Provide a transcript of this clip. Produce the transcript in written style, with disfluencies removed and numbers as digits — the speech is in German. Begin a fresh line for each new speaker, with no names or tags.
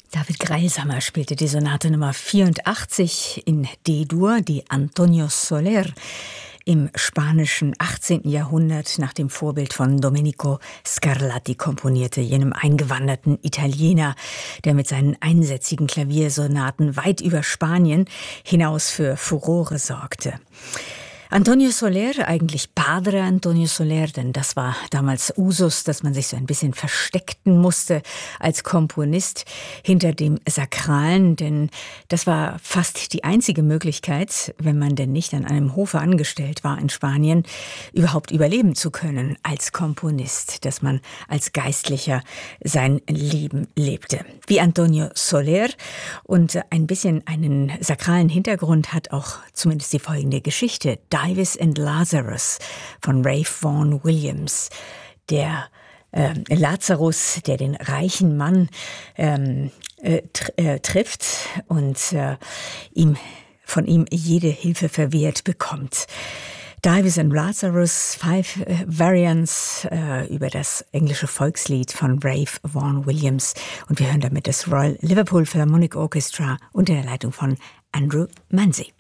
David Greilsamer spielte die Sonate Nummer 84 in D-Dur, die Antonio Soler im spanischen 18. Jahrhundert nach dem Vorbild von Domenico Scarlatti komponierte, jenem eingewanderten Italiener, der mit seinen einsätzigen Klaviersonaten weit über Spanien hinaus für Furore sorgte. Antonio Soler, eigentlich Padre Antonio Soler, denn das war damals Usus, dass man sich so ein bisschen versteckten musste als Komponist hinter dem Sakralen, denn das war fast die einzige Möglichkeit, wenn man denn nicht an einem Hofe angestellt war in Spanien, überhaupt überleben zu können als Komponist, dass man als Geistlicher sein Leben lebte. Wie Antonio Soler, und ein bisschen einen sakralen Hintergrund hat auch zumindest die folgende Geschichte. Dives and Lazarus von Ralph Vaughan Williams. Der Lazarus, der den reichen Mann trifft und von ihm jede Hilfe verwehrt bekommt. Dives and Lazarus, 5 Variants über das englische Volkslied von Ralph Vaughan Williams. Und wir hören damit das Royal Liverpool Philharmonic Orchestra unter der Leitung von Andrew Munsey.